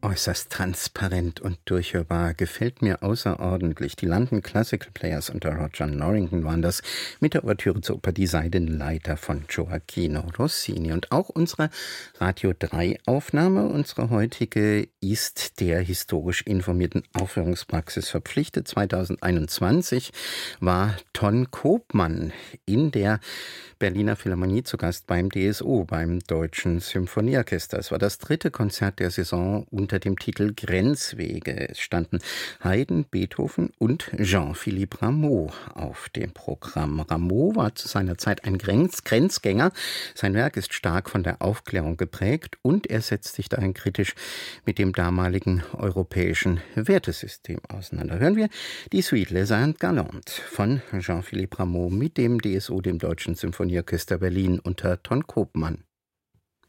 Äußerst transparent und durchhörbar, gefällt mir außerordentlich. Die London Classical Players unter Roger Norrington waren das mit der Ouvertüre zur Oper Die Seidenleiter von Gioacchino Rossini. Und auch unsere Radio 3 Aufnahme, unsere heutige, ist der historisch informierten Aufführungspraxis verpflichtet. 2021 war Ton Koopman in der Berliner Philharmonie zu Gast beim DSO, beim Deutschen Symphonieorchester. Es war das dritte Konzert der Saison unter dem Titel Grenzwege. Es standen Haydn, Beethoven und Jean-Philippe Rameau auf dem Programm. Rameau war zu seiner Zeit ein Grenzgänger. Sein Werk ist stark von der Aufklärung geprägt und er setzt sich darin kritisch mit dem damaligen europäischen Wertesystem auseinander. Hören wir die Suite Les Indes Galantes von Jean-Philippe Rameau mit dem DSO, dem Deutschen Symphonieorchester Berlin unter Ton Koopman.